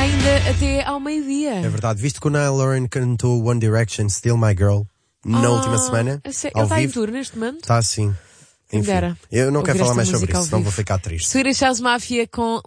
ainda até ao meio-dia. É verdade. Visto que o Niall Horan cantou One Direction, Still My Girl, na última semana. Ele ao está em vivo, tour neste momento? Está sim. Enfim, dera. eu não quero Ouvir falar esta mais sobre música ao isso, senão vivo. vou ficar triste. Swedish House Mafia com